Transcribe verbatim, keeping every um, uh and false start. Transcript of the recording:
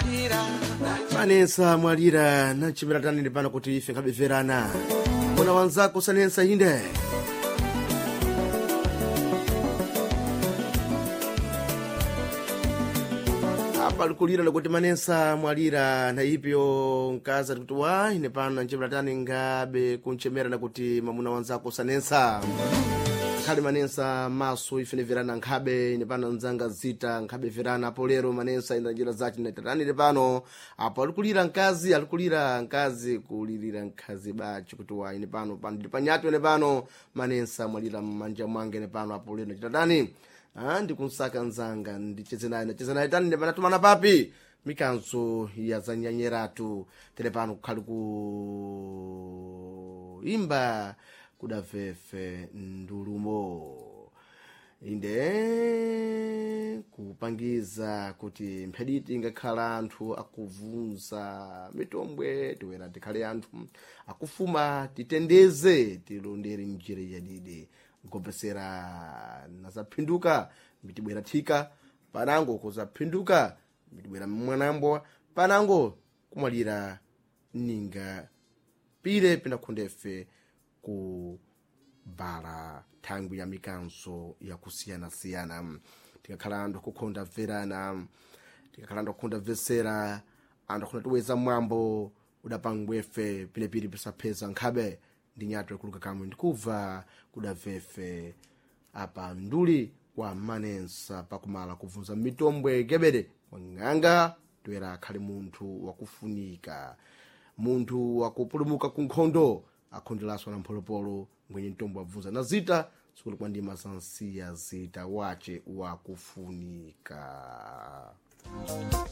Manensa mwalira na chimera tani ndipana kuti ife ngabeverana. Mwana wanzako sanensa inde. Apa likulira lokuti manensa mwalira na ipyo nkaza kuti wa ine pano chimera tani ngabe kunchemera na kuti mamuna wanzako sanensa. Kali manensa maso ifene verana nkabe ine pano nzanga zita nkabe verana apo lero manensa ina njira zati na tatani ine pano apo alikulira nkazi alikulira nkazi kulirira nkazi bachi kuti wa ine pano pano panyato ine pano manensa mwalira manja mwange ine pano apo lero tatani ah ndi kunsaka nzanga ndicheze naye nacheze naye tani ine pano tumana papi mikanzo ya zanyanyeratu tele pano kukhali ku imba kudafefe ndulumo inde kupangiza kuti mphediti ngakhala anthu akuvunza mitombwe tiwera tikhale anthu akufuma titendeze tilondere njire yadide ngopesera nazaphinduka mitibwera thika panango kuzaphinduka mitibwera mwanambo panango kumalira ninga pire pinakhondefe ku bara tangu ya mikanso ya kusiyana siyana tikakhala ndo kukhonda verana tikakhala ndo kukhonda vesera ando khona tuweza mwambo udapangwefe pilepili pisapeza nkhabe ndinyato kuluka kamwe ndikuva kudavefe apa nduli kwa manensa pakumala kuvunza mitombwe gebede wanganga tuwera khali munthu wakufunika munthu wakupulumuka kunkhondo akhondelaswa na mpolopolo mwenye ntombo wavunza na zita sikuli kwa ndima sansiya zita wache wakufunika.